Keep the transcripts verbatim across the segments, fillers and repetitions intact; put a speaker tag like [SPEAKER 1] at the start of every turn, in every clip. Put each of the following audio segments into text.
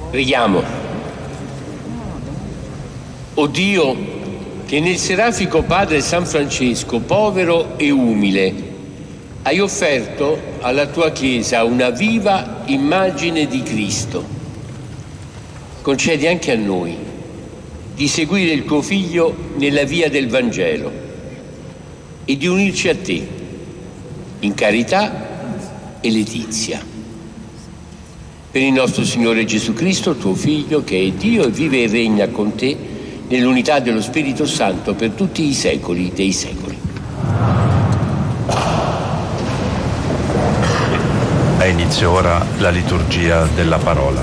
[SPEAKER 1] Preghiamo. O Dio, che nel serafico Padre San Francesco, povero e umile, hai offerto alla tua Chiesa una viva immagine di Cristo, concedi anche a noi di seguire il tuo Figlio nella via del Vangelo e di unirci a te in carità e letizia. Per il nostro Signore Gesù Cristo, tuo Figlio, che è Dio e vive e regna con te nell'unità dello Spirito Santo per tutti i secoli dei secoli.
[SPEAKER 2] Ha inizio ora la liturgia della parola.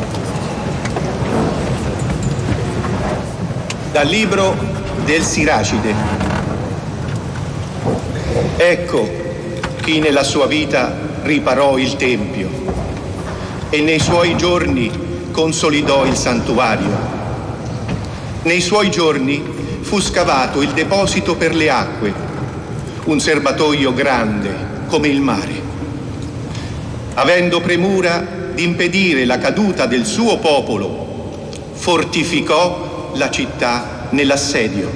[SPEAKER 3] Dal libro del Siracide. Ecco chi nella sua vita riparò il Tempio e nei suoi giorni consolidò il santuario. Nei suoi giorni fu scavato il deposito per le acque, un serbatoio grande come il mare. Avendo premura di impedire la caduta del suo popolo, fortificò la città nell'assedio.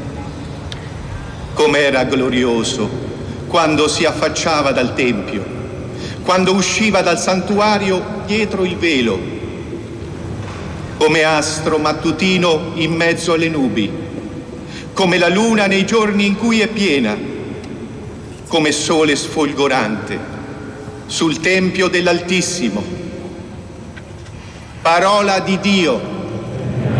[SPEAKER 3] Com'era glorioso quando si affacciava dal Tempio, quando usciva dal santuario dietro il velo, come astro mattutino in mezzo alle nubi, come la luna nei giorni in cui è piena, come sole sfolgorante sul Tempio dell'Altissimo. Parola di Dio.